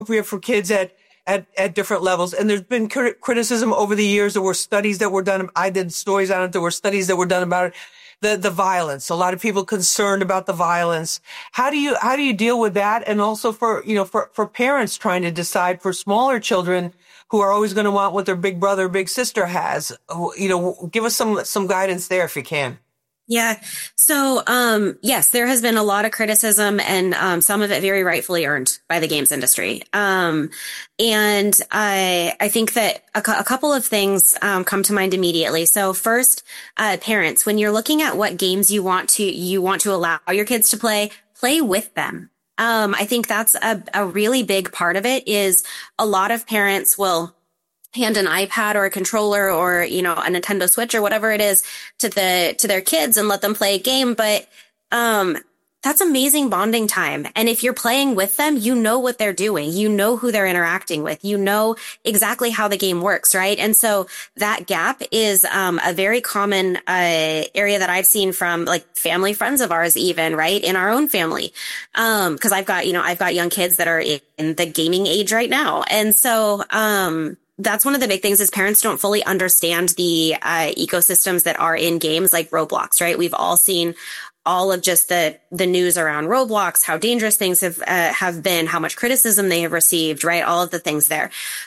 appropriate for kids at different levels. And there's been criticism over the years. There were studies that were done. I did stories on it. There were studies that were done about it. The violence. A lot of people concerned about the violence. How do you deal with that? And also for parents trying to decide for smaller children who are always going to want what their big brother or big sister has. Give us some guidance there if you can. Yeah. So, yes, there has been a lot of criticism and, some of it very rightfully earned by the games industry. And I think that a couple of things, come to mind immediately. So first, parents, when you're looking at what games you want to allow your kids to play with them. I think that's a really big part of it is a lot of parents will hand an iPad or a controller or, a Nintendo Switch or whatever it is to their kids and let them play a game. But, that's amazing bonding time. And if you're playing with them, you know what they're doing. You know who they're interacting with. You know exactly how the game works, right? And so that gap is, a very common, area that I've seen from like family friends of ours, even, right? In our own family. Cause I've got young kids that are in the gaming age right now. And so, that's one of the big things is parents don't fully understand the ecosystems that are in games like Roblox, right? We've all seen all of just the news around Roblox, how dangerous things have been, how much criticism they have received, right? All of the things there.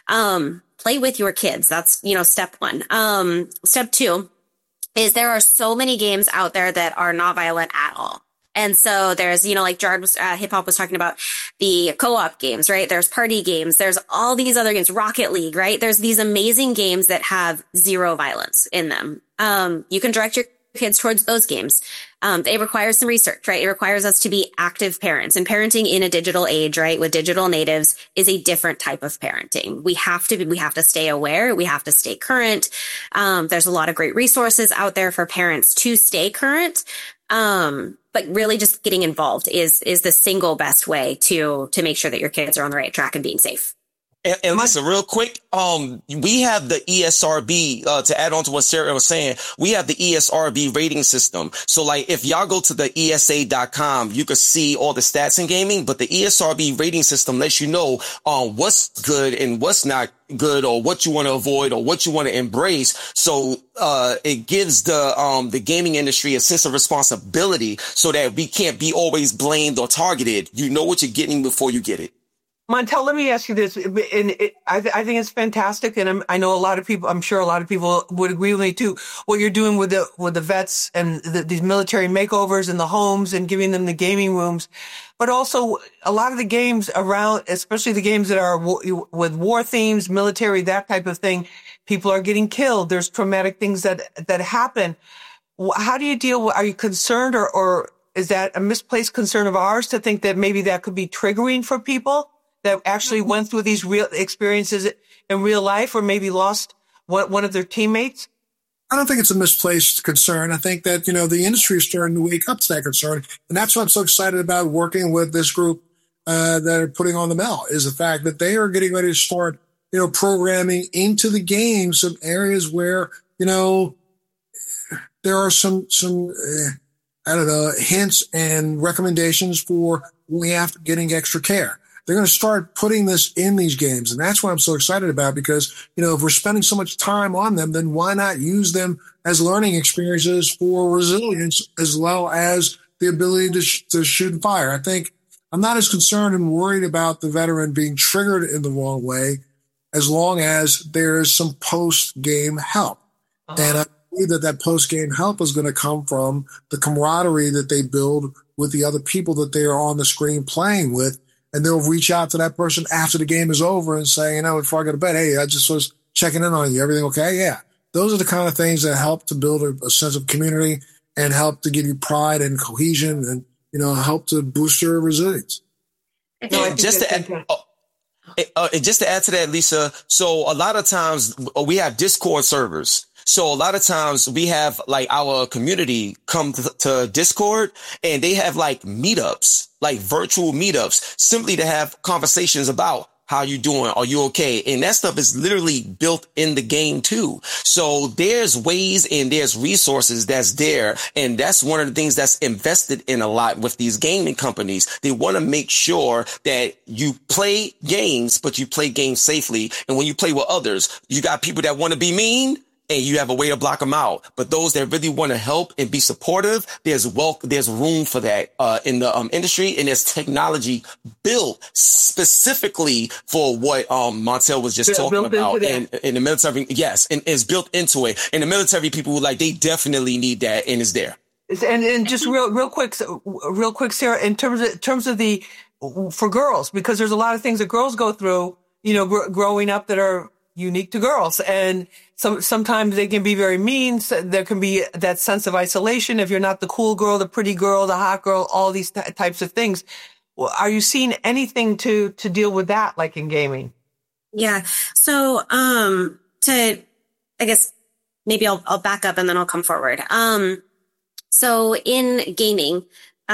Play with your kids. that's, step one. Step two is there are so many games out there that are not violent at all. And so there's, like Jared was, Hip Hop was talking about the co-op games, right? There's party games. There's all these other games, Rocket League, right? There's these amazing games that have zero violence in them. You can direct your kids towards those games. It requires some research, right? It requires us to be active parents, and parenting in a digital age, right? With digital natives is a different type of parenting. We have to stay aware. We have to stay current. There's a lot of great resources out there for parents to stay current. But really just getting involved is the single best way to make sure that your kids are on the right track and being safe. And listen, real quick, we have the ESRB, to add on to what Sarah was saying, we have the ESRB rating system. So like if y'all go to the ESA.com, you can see all the stats in gaming, but the ESRB rating system lets you know, what's good and what's not good, or what you want to avoid, or what you want to embrace. So, it gives the gaming industry a sense of responsibility so that we can't be always blamed or targeted. You know what you're getting before you get it. Montel, let me ask you this, and I think it's fantastic, and I know I'm sure a lot of people would agree with me too. What you're doing with the vets and these military makeovers in the homes and giving them the gaming rooms, but also a lot of the games around, especially the games that are with war themes, military, that type of thing. People are getting killed. There's traumatic things that happen. How do you deal with? Are you concerned, or is that a misplaced concern of ours to think that maybe that could be triggering for people that actually went through these real experiences in real life, or maybe lost one of their teammates? I don't think it's a misplaced concern. I think that, the industry is starting to wake up to that concern. And that's what I'm so excited about working with this group that are putting on the Mel, is the fact that they are getting ready to start, programming into the game some areas where, there are some hints and recommendations for we have getting extra care. They're going to start putting this in these games. And that's what I'm so excited about, because, if we're spending so much time on them, then why not use them as learning experiences for resilience, as well as the ability to shoot and fire. I think I'm not as concerned and worried about the veteran being triggered in the wrong way, as long as there's some post-game help. Uh-huh. And I believe that post-game help is going to come from the camaraderie that they build with the other people that they are on the screen playing with. And they'll reach out to that person after the game is over and say, before I go to bed, hey, I just was checking in on you. Everything okay? Yeah. Those are the kind of things that help to build a sense of community and help to give you pride and cohesion and, help to boost your resilience. Just to add to that, Lisa, so a lot of times we have Discord servers. So a lot of times we have like our community come to Discord, and they have like meetups, like virtual meetups, simply to have conversations about How you doing? Are you okay? And that stuff is literally built in the game too. So there's ways and there's resources that's there. And that's one of the things that's invested in a lot with these gaming companies. They want to make sure that you play games, but you play games safely. And when you play with others, you got people that want to be mean, and you have a way to block them out. But those that really want to help and be supportive, there's room for that in the industry, and there's technology built specifically for what Montel was just talking about. And in the military, yes, and it's built into it. And the military people they definitely need that, and it's there. And just real quick, Sarah, in terms of for girls, because there's a lot of things that girls go through, growing up that are unique to girls. And sometimes they can be very mean. So there can be that sense of isolation if you're not the cool girl, the pretty girl, the hot girl, all these types of things. Well, are you seeing anything to deal with that, like in gaming? Yeah. So, I guess maybe I'll back up and then I'll come forward. So in gaming,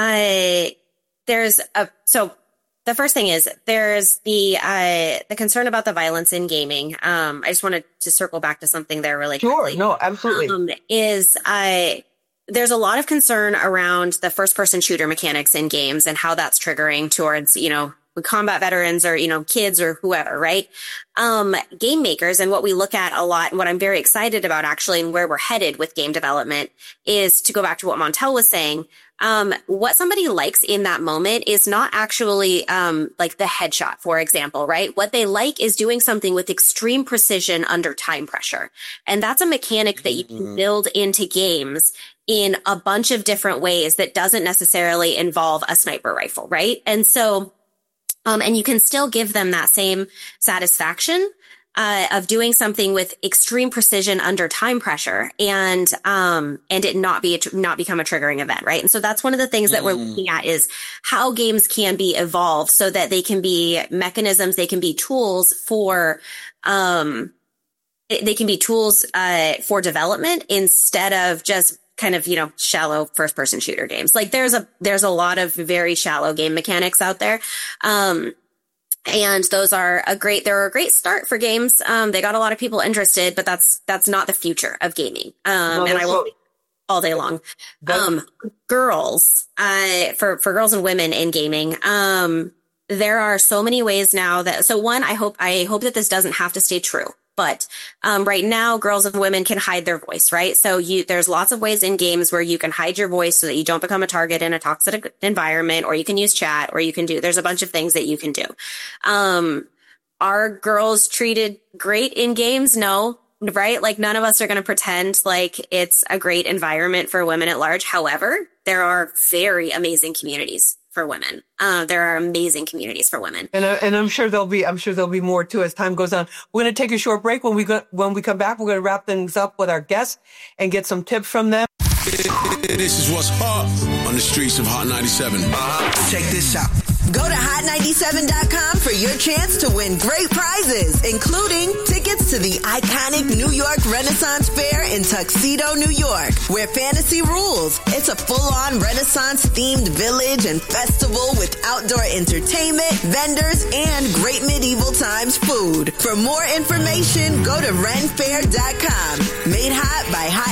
the first thing is there's the concern about the violence in gaming. I just wanted to circle back to something there really quickly. Sure, no, absolutely. There's a lot of concern around the first person shooter mechanics in games and how that's triggering towards, combat veterans or, kids or whoever, right? Game makers, and what we look at a lot, and what I'm very excited about actually, and where we're headed with game development, is to go back to what Montel was saying. What somebody likes in that moment is not actually, like the headshot, for example, right? What they like is doing something with extreme precision under time pressure. And that's a mechanic that you can build into games in a bunch of different ways that doesn't necessarily involve a sniper rifle, right? And so, and you can still give them that same satisfaction of doing something with extreme precision under time pressure and it not become a triggering event, right? And so that's one of the things that we're looking at is how games can be evolved so that they can be mechanisms, they can be tools for development instead of just kind of, shallow first person shooter games. Like there's a lot of very shallow game mechanics out there. And those are they're a great start for games. They got a lot of people interested, but that's not the future of gaming. And I will all day long. Girls, for girls and women in gaming, there are so many ways now one, I hope that this doesn't have to stay true. But right now, girls and women can hide their voice, right? So there's lots of ways in games where you can hide your voice so that you don't become a target in a toxic environment, or you can use chat, or there's a bunch of things that you can do. Are girls treated great in games? No, right? Like none of us are going to pretend like it's a great environment for women at large. However, there are very amazing communities for women. There are amazing communities for women. And I'm sure there'll be more too as time goes on. We're going to take a short break. When we come back, we're going to wrap things up with our guests and get some tips from them. This is what's hot on the streets of Hot 97. Check this out. Go to hot97.com for your chance to win great prizes, including tickets to the iconic New York Renaissance Fair in Tuxedo, New York, where fantasy rules. It's a full-on Renaissance-themed village and festival with outdoor entertainment, vendors, and great medieval times food. For more information, go to renfair.com. Made hot by Hot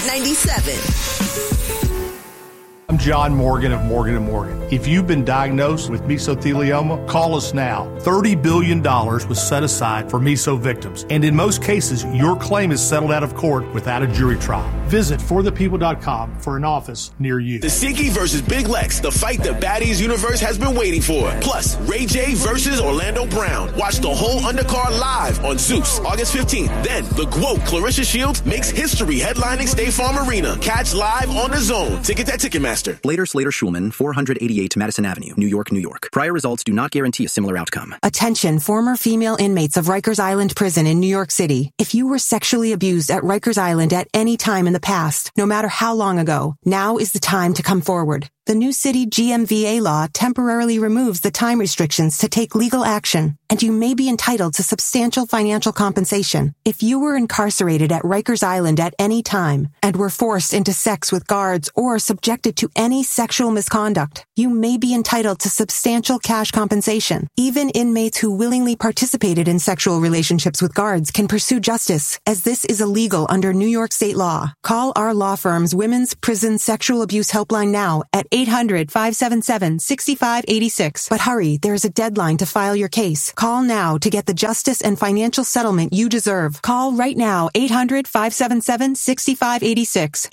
97. I'm John Morgan of Morgan & Morgan. If you've been diagnosed with mesothelioma, call us now. $30 billion was set aside for meso victims, and in most cases, your claim is settled out of court without a jury trial. Visit forthepeople.com for an office near you. Tasiki versus Big Lex, the fight the Baddies universe has been waiting for. Plus, Ray J versus Orlando Brown. Watch the whole undercard live on Zeus, August 15th. Then, the GWOAT Clarissa Shields makes history headlining State Farm Arena. Catch live on The Zone. Ticket at Ticketmaster. Slater Schulman, 488 Madison Avenue, New York, New York. Prior results do not guarantee a similar outcome. Attention, former female inmates of Rikers Island Prison in New York City. If you were sexually abused at Rikers Island at any time in the past, no matter how long ago, now is the time to come forward. The new city GMVA law temporarily removes the time restrictions to take legal action, and you may be entitled to substantial financial compensation. If you were incarcerated at Rikers Island at any time and were forced into sex with guards or subjected to any sexual misconduct, you may be entitled to substantial cash compensation. Even inmates who willingly participated in sexual relationships with guards can pursue justice, as this is illegal under New York state law. Call our law firm's Women's Prison Sexual Abuse Helpline now at 800-577-6586. But hurry, there is a deadline to file your case. Call now to get the justice and financial settlement you deserve. Call right now, 800-577-6586.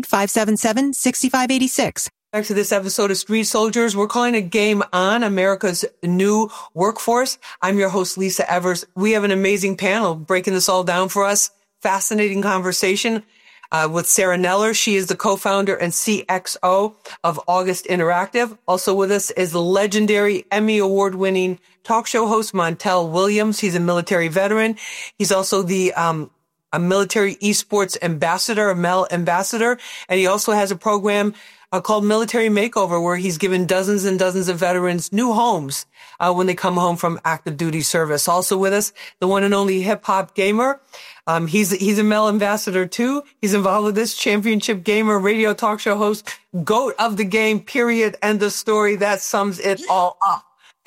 800-577-6586. Back to this episode of Street Soldiers. We're calling a game on America's new workforce. I'm your host, Lisa Evers. We have an amazing panel breaking this all down for us. Fascinating conversation with Sarah Neller. She is the co-founder and CXO of August Interactive. Also with us is the legendary Emmy award-winning talk show host Montel Williams. He's a military veteran. He's also the a military esports ambassador, a MEL ambassador, and he also has a program called Military Makeover, where he's given dozens and dozens of veterans new homes when they come home from active duty service. Also with us, the one and only hip hop gamer. He's a MEL ambassador too. He's involved with this championship gamer, radio talk show host, GOAT of the game, period. End of story. That sums it all up.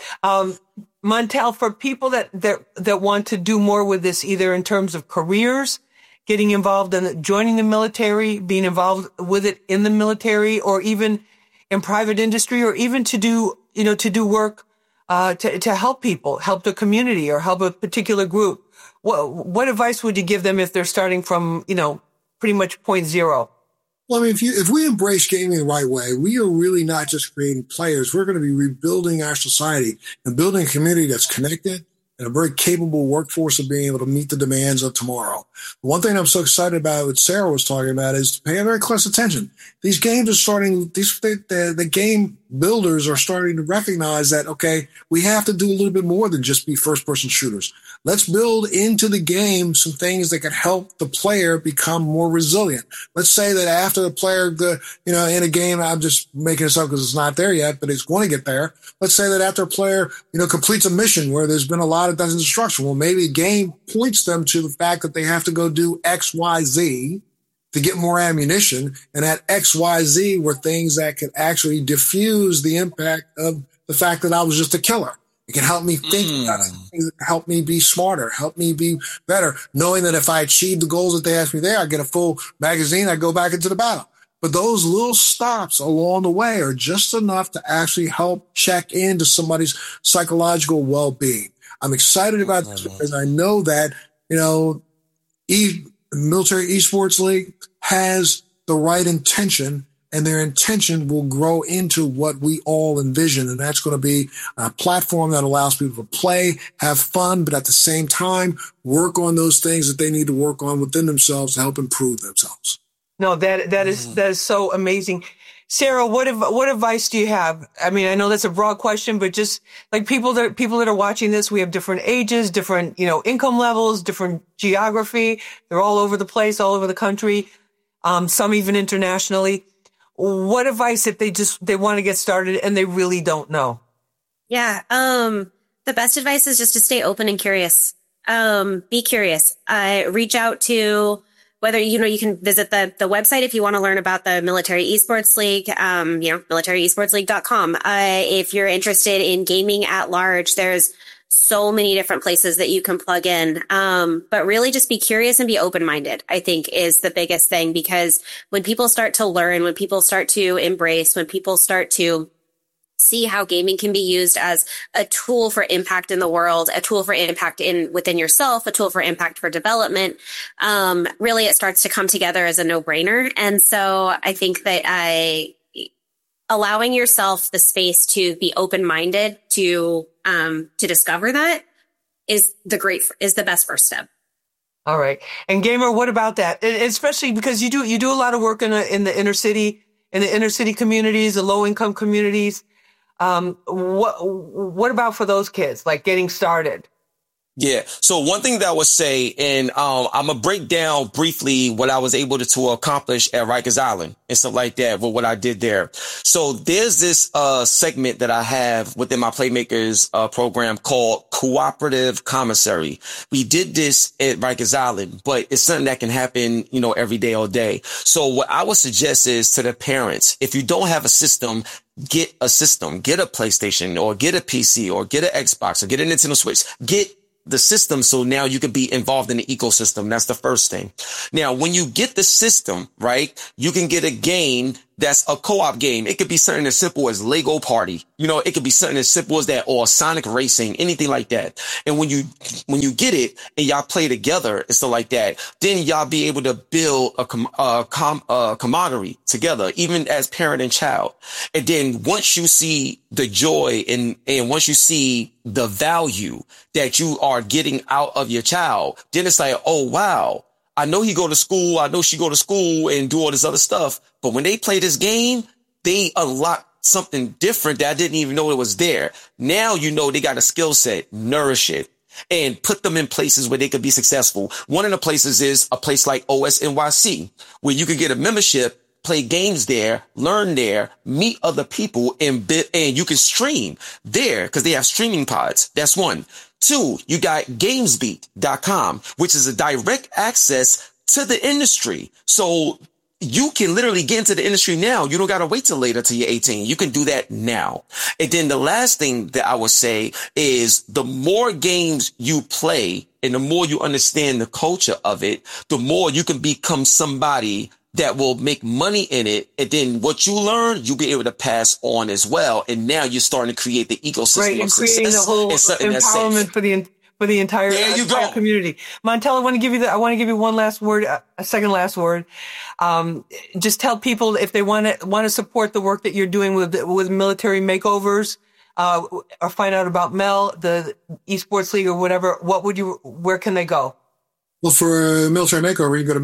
Montel, for people that want to do more with this, either in terms of careers, getting involved in joining the military, being involved with it in the military, or even in private industry, or even to do work, to help people, help the community, or help a particular group. What advice would you give them if they're starting from, pretty much point zero? Well, I mean, if we embrace gaming the right way, we are really not just creating players. We're going to be rebuilding our society and building a community that's connected and a very capable workforce of being able to meet the demands of tomorrow. One thing I'm so excited about, what Sarah was talking about, is to pay very close attention. These games are starting, the game builders are starting to recognize that, okay, we have to do a little bit more than just be first-person shooters. Let's build into the game some things that can help the player become more resilient. Let's say that after the player, in a game, I'm just making this up because it's not there yet, but it's going to get there. Let's say that after a player, completes a mission where there's been a lot of destruction. Well, maybe the game points them to the fact that they have to go do X, Y, Z to get more ammunition. And that X, Y, Z were things that could actually diffuse the impact of the fact that I was just a killer. It can help me think about it, help me be smarter, help me be better, knowing that if I achieve the goals that they asked me there, I get a full magazine, I go back into the battle. But those little stops along the way are just enough to actually help check into somebody's psychological well-being. I'm excited about this because I know that, Military Esports League has the right intention, and their intention will grow into what we all envision. And that's going to be a platform that allows people to play, have fun, but at the same time, work on those things that they need to work on within themselves to help improve themselves. No, that is so amazing. Sarah, what advice do you have? I mean, I know that's a broad question, but just like people that are watching this, we have different ages, different, income levels, different geography. They're all over the place, all over the country. Some even internationally. What advice if they want to get started and they really don't know? Yeah. The best advice is just to stay open and curious. Be curious. Reach out to whether, you can visit the website if you want to learn about the Military Esports League, militaryesportsleague.com. If you're interested in gaming at large, there's so many different places that you can plug in. But really just be curious and be open-minded, I think, is the biggest thing, because when people start to learn, when people start to embrace, when people start to see how gaming can be used as a tool for impact in the world, a tool for impact within yourself, a tool for impact for development, really it starts to come together as a no-brainer. And so I think that allowing yourself the space to be open-minded to discover that is the best first step. All right. And Gamer, what about that? And especially because you do a lot of work in the inner city communities, the low income communities. What about for those kids, like getting started? Yeah. So one thing that I would say, and I'm going to break down briefly what I was able to accomplish at Rikers Island and stuff like that with what I did there. So there's this segment that I have within my Playmakers program called Cooperative Commissary. We did this at Rikers Island, but it's something that can happen, every day, all day. So what I would suggest is to the parents, if you don't have a system, get a system, get a PlayStation or get a PC or get an Xbox or get a Nintendo Switch, get the system. So now you can be involved in the ecosystem. That's the first thing. Now, when you get the system, right, you can get a game that's a co-op game. It could be something as simple as Lego Party. It could be something as simple as that, or Sonic Racing, anything like that. And when you get it and y'all play together and stuff like that, then y'all be able to build a camaraderie together, even as parent and child. And then once you see the joy and once you see the value that you are getting out of your child, then it's like, oh, wow. I know he go to school. I know she go to school and do all this other stuff. But when they play this game, they unlock something different that I didn't even know it was there. Now, they got a skill set, nourish it, and put them in places where they could be successful. One of the places is a place like OSNYC, where you can get a membership, play games there, learn there, meet other people, and you can stream there because they have streaming pods. That's one. 2, you got GamesBeat.com, which is a direct access to the industry. So you can literally get into the industry now. You don't got to wait till later till you're 18. You can do that now. And then the last thing that I would say is the more games you play and the more you understand the culture of it, the more you can become somebody that will make money in it. And then what you learn, you'll be able to pass on as well. And now you're starting to create the ecosystem, right, and creating the whole empowerment for the entire community. Montel, I want to give you one last word, a second last word. Just tell people if they want to support the work that you're doing with military makeovers, or find out about Mel, the Esports League or whatever. Where can they go? Well, for military makeover, you can go to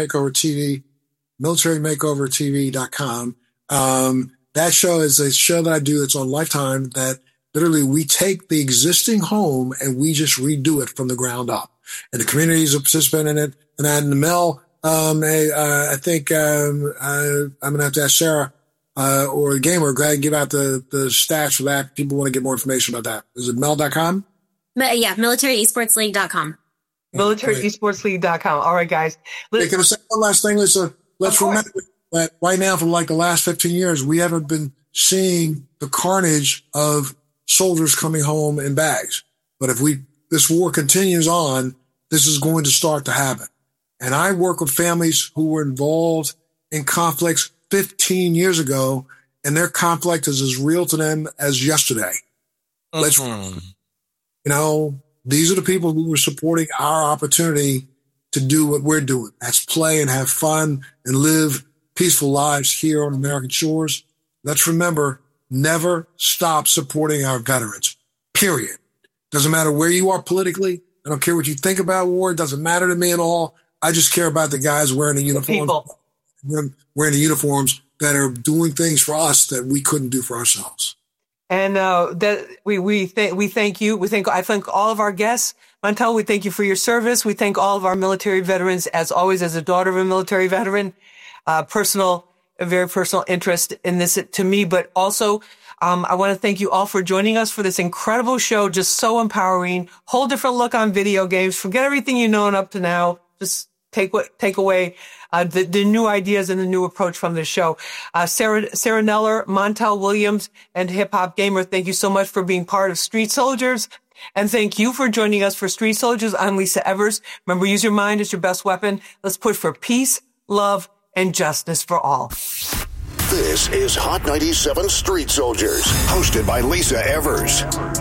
militarymakeovertv.com. That show is a show that I do that's on Lifetime, that literally we take the existing home and we just redo it from the ground up. And the community is a participant in it. And then Mel, I think I'm going to have to ask Sarah or the Gamer, go ahead and give out the stats for that. People want to get more information about that. Is it mel.com? Yeah, militariEsportsLeague.com. MilitaryEsportsLeague.com. All right, guys. Hey, can I say one last thing, Lisa? Let's remember that right now, for like the last 15 years, we haven't been seeing the carnage of soldiers coming home in bags. But if this war continues on, this is going to start to happen. And I work with families who were involved in conflicts 15 years ago, and their conflict is as real to them as yesterday. These are the people who were supporting our opportunity to do what we're doing. That's play and have fun and live peaceful lives here on American shores. Let's remember, never stop supporting our veterans, period. Doesn't matter where you are politically. I don't care what you think about war. It doesn't matter to me at all. I just care about the guys wearing the uniforms, that are doing things for us that we couldn't do for ourselves. And we thank you. I thank all of our guests. Montel, we thank you for your service. We thank all of our military veterans, as always, as a daughter of a military veteran. A very personal interest in this to me, but also I want to thank you all for joining us for this incredible show. Just so empowering. Whole different look on video games. Forget everything you know up to now. Just take away the new ideas and the new approach from this show. Sarah Neller, Montel Williams, and Hip Hop Gamer, thank you so much for being part of Street Soldiers. And thank you for joining us for Street Soldiers. I'm Lisa Evers. Remember, use your mind as your best weapon. Let's push for peace, love, and justice for all. This is Hot 97 Street Soldiers, hosted by Lisa Evers.